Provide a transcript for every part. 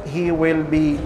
he will be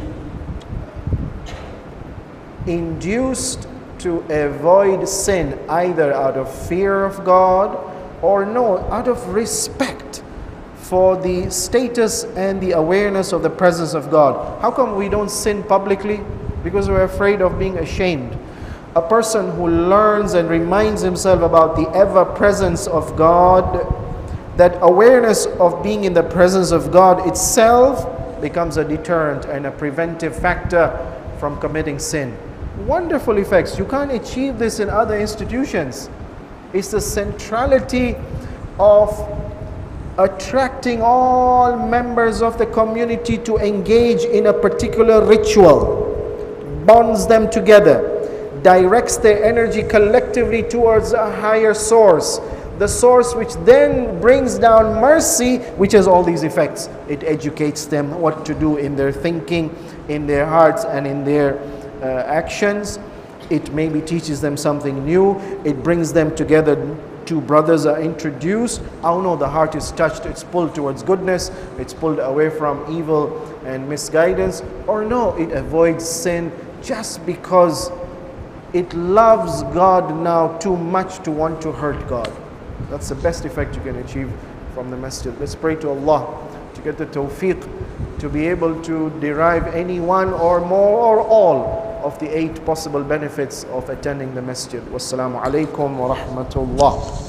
induced to avoid sin, either out of fear of God or no, out of respect for the status and the awareness of the presence of God. How come we don't sin publicly? Because we're afraid of being ashamed. A person who learns and reminds himself about the ever presence of God, that awareness of being in the presence of God itself becomes a deterrent and a preventive factor from committing sin. Wonderful effects. You can't achieve this in other institutions. It's the centrality of attracting all members of the community to engage in a particular ritual, bonds them together, directs their energy collectively towards a higher source, the source which then brings down mercy, which has all these effects. It educates them what to do in their thinking, in their hearts, and in their actions. It maybe teaches them something new. It brings them together. Two brothers are introduced. Oh no, the heart is touched. It's pulled towards goodness. It's pulled away from evil and misguidance. Or no, it avoids sin just because it loves God now too much to want to hurt God. That's the best effect you can achieve from the masjid. Let's pray to Allah to get the tawfiq to be able to derive any one or more or all of the 8 possible benefits of attending the masjid. Wassalamu alaikum wa rahmatullah.